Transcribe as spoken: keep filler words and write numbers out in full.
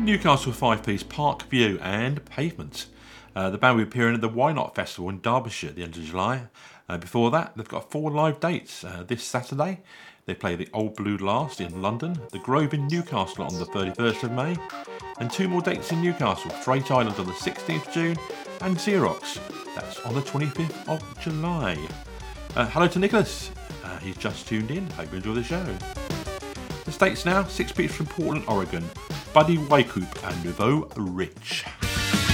Newcastle five-piece Park View and Pavement. Uh, the band will be appearing at the Why Not Festival in Derbyshire at the end of July. Uh, before that, they've got four live dates. Uh, this Saturday, they play the Old Blue Last in London, the Grove in Newcastle on the thirty-first of May, and two more dates in Newcastle, Freight Island on the sixteenth of June, and Xerox, that's on the twenty-fifth of July. Uh, hello to Nicholas, uh, he's just tuned in, hope you enjoy the show. The States now, six beats from Portland, Oregon, Buddy Wycoop and Nouveau Rich.